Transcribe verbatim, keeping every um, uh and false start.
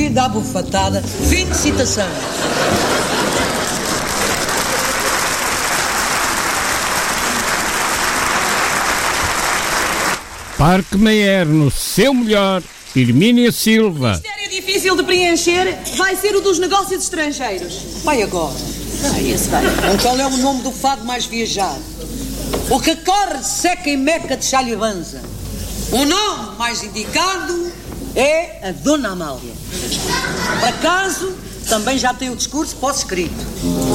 Vida à bufatada. Fim de citação. Parque Meyer, no seu melhor, Hermínia Silva. Mistério difícil de preencher vai ser o dos negócios estrangeiros. Vai agora. Vai, esse vai. Qual é o nome do fado mais viajado? O que corre seca em Meca de Chalibanza. O nome mais indicado é a Dona Amália. Por acaso, também já tem o discurso pós-escrito.